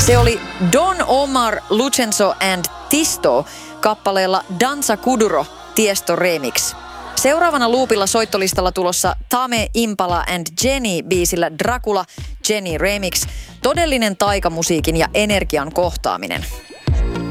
Se oli Don Omar, Lucenzo and Tisto kappaleella Danza Kuduro Tiesto Remix. Seuraavana loopilla soittolistalla tulossa Tame Impala and Jenny biisillä Dracula Jenny Remix. Todellinen taikamusiikin ja energian kohtaaminen.